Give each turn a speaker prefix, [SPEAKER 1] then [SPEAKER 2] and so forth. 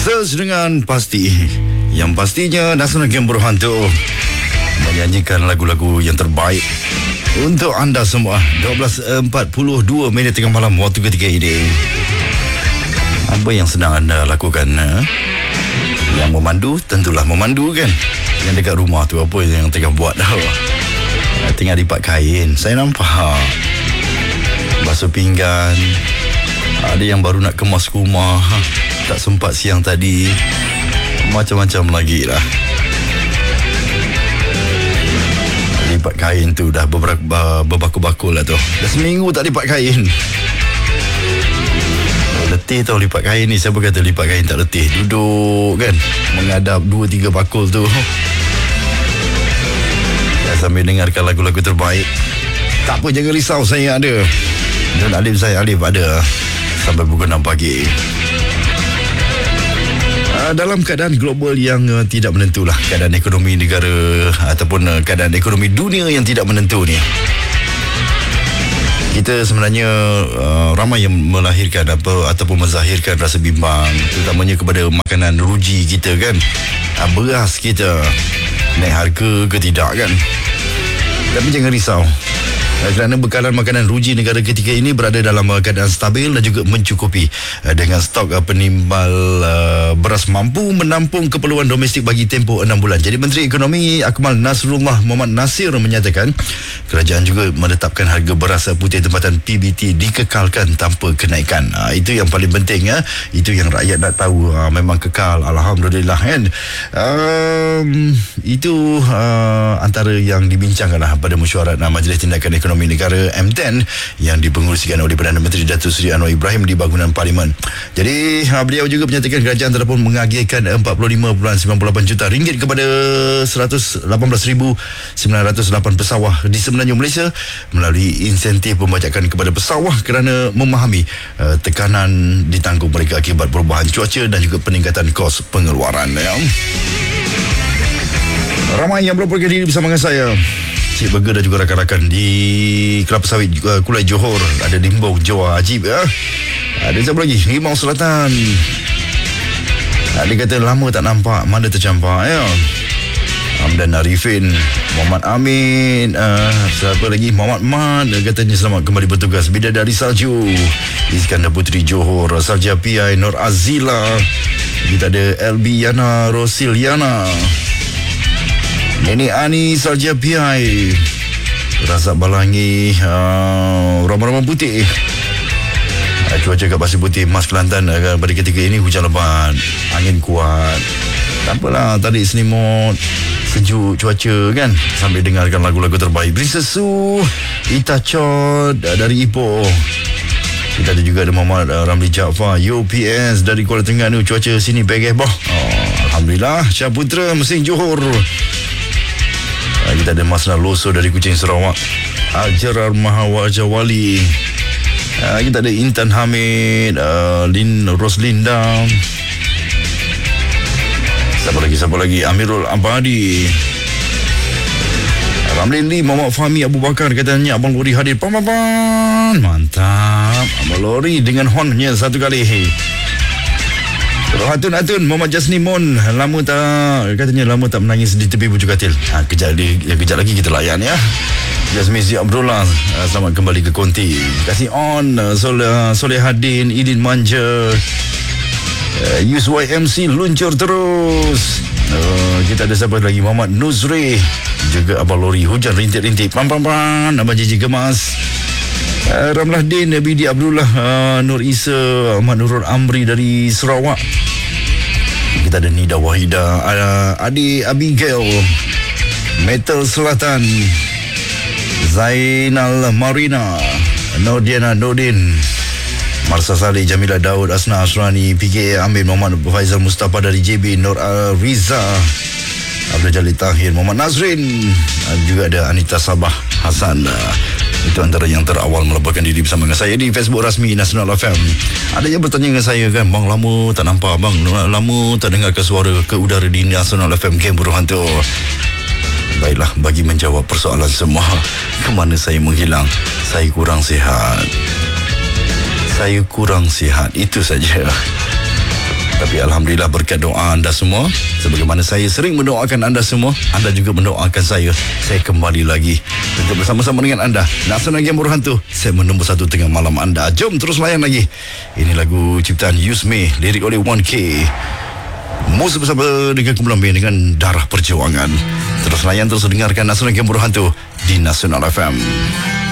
[SPEAKER 1] Search dengan pasti. Yang pastinya Nasional Game Berhantu menyanyikan lagu-lagu yang terbaik untuk anda semua. 12.42 minit tengah malam waktu ketika ini. Apa yang sedang anda lakukan? Yang memandu tentulah memandu kan. Yang dekat rumah tu apa yang tengah buat dah? Tengah lipat kain. Saya nampak basuh pinggan. Ada yang baru nak kemas rumah, tak sempat siang tadi. Macam-macam lagi lah. Lipat kain tu dah berbakul-bakul lah tu. Dah seminggu tak lipat kain. Letih tau lipat kain ni. Siapa kata lipat kain tak letih? Duduk kan, menghadap 2-3 bakul tu. Sambil dengarkan lagu-lagu terbaik. Tak apa, jangan risau, saya ada. Dan Alif ada sampai pukul 6 pagi. Dalam keadaan global yang tidak menentu lah, keadaan ekonomi negara ataupun keadaan ekonomi dunia yang tidak menentu ni, kita sebenarnya ramai yang melahirkan ataupun menzahirkan rasa bimbang, terutamanya kepada makanan ruji kita kan. Beras kita naik harga ke tidak kan. Tapi jangan risau, kerana bekalan makanan ruji negara ketika ini berada dalam keadaan stabil dan juga mencukupi dengan stok penimbal beras mampu menampung keperluan domestik bagi tempoh 6 bulan. Jadi Menteri Ekonomi Akmal Nasrullah Muhammad Nasir menyatakan kerajaan juga menetapkan harga beras putih tempatan PBT dikekalkan tanpa kenaikan. Itu yang paling penting. Itu yang rakyat nak tahu. Memang kekal, alhamdulillah kan. Itu antara yang dibincangkan pada mesyuarat Majlis Tindakan Ekonomi Negara M10 yang dipengerusikan oleh Perdana Menteri Datuk Seri Anwar Ibrahim di bangunan Parlimen. Jadi beliau juga menyatakan kerajaan telah pun mengagihkan 45.98 juta ringgit kepada 118,908 pesawah di Semenanjung Malaysia melalui insentif pembajakan kepada pesawah kerana memahami tekanan ditanggung mereka akibat perubahan cuaca dan juga peningkatan kos pengeluaran. Ramai yang melaporkan diri bersama dengan saya, Cik Burger dan juga rakan-rakan di Kelapa Sawit Kulai Johor. Ada Limbong Jawa Ajib ya. Ada siapa lagi? Rimau Selatan. Dia kata lama tak nampak, mana tercampak ya. Hamdan Arifin, Muhammad Amin, siapa lagi? Muhammad Mat, katanya selamat kembali bertugas. Bidadari Salju, Iskandar Putri Johor, Sarja PI Nur Azila. Kita ada LB Yana Rosiliana, Nenek Ani Sarja PI, Razak Balangi, Rama-Rama Putih. Cuaca kat Pasir Putih, Mas Kelantan pada ketika ini hujan lebat, angin kuat. Tak apalah, tarik selimut, sejuk cuaca kan, sambil dengarkan lagu-lagu terbaik. Princess Su, Ita Chod dari Ipoh. Kita ada juga ada Muhammad Ramli Jaafar UPS dari Kuala Terengganu. Cuaca sini baik boh. Alhamdulillah. Syah Putra Mesin Johor. Kita ada Masna Loso dari Kuching Sarawak. Aljarar Mahawajawali. Kita ada Intan Hamid, Roslinda. Siapa lagi? Amirul Abadi, Ramlin Lee, Muhammad Fahmi Abu Bakar. Katanya Abang Lori hadir. Mantap. Abang Lori dengan hornnya satu kali. Hatun Muhammad Jasni Mon, katanya lama tak menangis di tepi Pucuk Katil. Kejap lagi kita layan ya. Jasmine Abdullah, selamat kembali ke konti. Kasih on Solehadin, Idin Manja, USYMC luncur terus. Kita ada siapa lagi? Muhammad Nuzri, juga Abang Lori. Hujan rintik-rintik. Abang Jiji Gemas, Ramlah Din, Bidi Abdullah, Nur Isa, Ahmad Nurul Amri dari Sarawak. Kita ada Nida Wahida, Adi Abigail, Metal Selatan, Zainal Marina, Nordiana Nordin, Marsa Saleh, Jamila Daud, Asna Asrani, PK Amir, Muhammad Faizal Mustafa dari JB, Nur Riza, Abdul Jalil Tahir, Muhammad Nazrin. Juga ada Anita Sabah Hasan. Itu antara yang terawal melaporkan diri bersama dengan saya di Facebook rasmi Nasional FM. Ada yang bertanya dengan saya kan, bang lama tak nampak, bang lama tak dengar suara ke udara di Nasional FM Game Berhantu. Baiklah, bagi menjawab persoalan semua, ke mana saya menghilang? Saya kurang sihat, itu saja. Tapi Alhamdulillah berkat doa anda semua, sebagaimana saya sering mendoakan anda semua, anda juga mendoakan saya kembali lagi untuk bersama-sama dengan anda. Nasional Game Berhantu, saya menunggu 1 tengah malam anda. Jom terus layan lagi. Ini lagu ciptaan Yusme, lirik oleh 1K. Musuh bersama dengan kumpulan band dengan Darah Perjuangan. Terus layan, terus dengarkan Nasional Game Berhantu di Nasional FM.